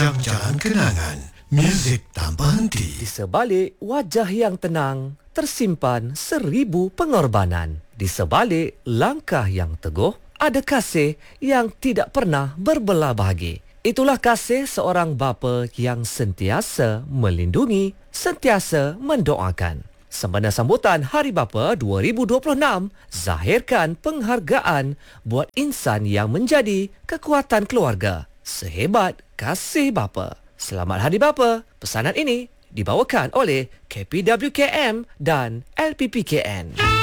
sepanjang jalan kenangan, muzik tanpa henti. Di sebalik wajah yang tenang, tersimpan 1000 pengorbanan. Di sebalik langkah yang teguh, ada kasih yang tidak pernah berbelah bagi. Itulah kasih seorang bapa yang sentiasa melindungi, sentiasa mendoakan. Sempena sambutan Hari Bapa 2026, zahirkan penghargaan buat insan yang menjadi kekuatan keluarga. Sehebat kasih bapa. Selamat Hari Bapa. Pesanan ini dibawakan oleh KPWKM dan LPPKN.